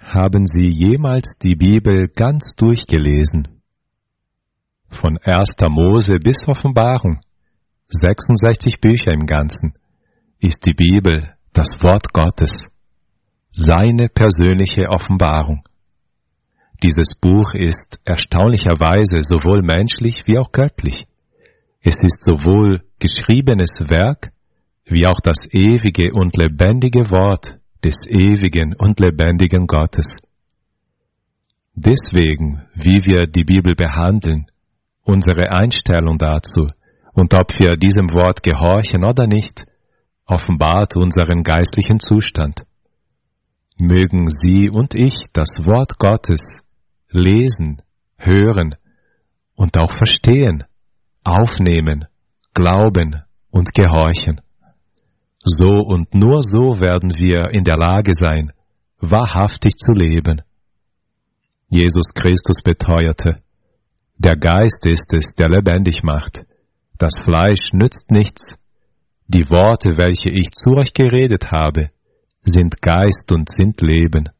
Haben Sie jemals die Bibel ganz durchgelesen? Von 1. Mose bis Offenbarung, 66 Bücher im Ganzen, ist die Bibel das Wort Gottes, seine persönliche Offenbarung. Dieses Buch ist erstaunlicherweise sowohl menschlich wie auch göttlich. Es ist sowohl geschriebenes Werk wie auch das ewige und lebendige Wort des ewigen und lebendigen Gottes. Deswegen, wie wir die Bibel behandeln, unsere Einstellung dazu und ob wir diesem Wort gehorchen oder nicht, offenbart unseren geistlichen Zustand. Mögen Sie und ich das Wort Gottes lesen, hören und auch verstehen, aufnehmen, glauben und gehorchen. So und nur so werden wir in der Lage sein, wahrhaftig zu leben. Jesus Christus beteuerte: Der Geist ist es, der lebendig macht. Das Fleisch nützt nichts. Die Worte, welche ich zu euch geredet habe, sind Geist und sind Leben.